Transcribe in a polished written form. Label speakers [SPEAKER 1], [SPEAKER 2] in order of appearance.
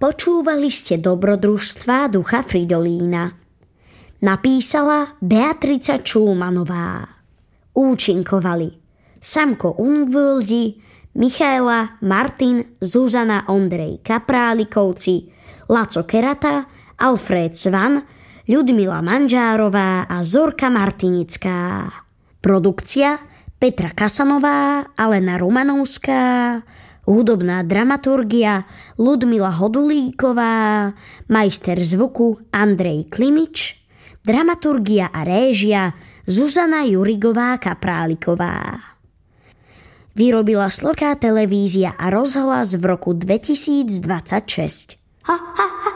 [SPEAKER 1] Počúvali ste Dobrodružstva ducha Fridolína. Napísala Beatrica Čulmanová. Účinkovali Samko Ungvöldi, Michaela, Martin, Zuzana, Ondrej Kaprálikovci, Laco Kerata, Alfred Svan, Ľudmila Manžárová a Zorka Martinická. Produkcia Petra Kasanová, Alena Romanovská, hudobná dramaturgia Ľudmila Hodulíková, majster zvuku Andrej Klimič, dramaturgia a réžia Zuzana Jurigová Kapráliková. Vyrobila Slovenská televízia a rozhlas v roku 2026. Ha, ha, ha.